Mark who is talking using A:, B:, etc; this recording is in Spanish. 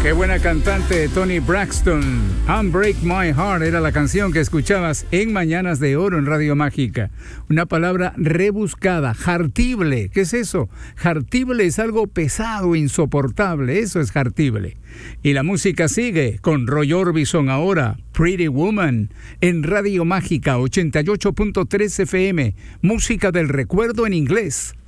A: Qué buena cantante, Toni Braxton. Unbreak My Heart era la canción que escuchabas en Mañanas de Oro en Radio Mágica. Una palabra rebuscada, jartible. ¿Qué es eso? Jartible es algo pesado, insoportable. Eso es jartible. Y la música sigue con Roy Orbison ahora, Pretty Woman, en Radio Mágica 88.3 FM. Música del recuerdo en inglés.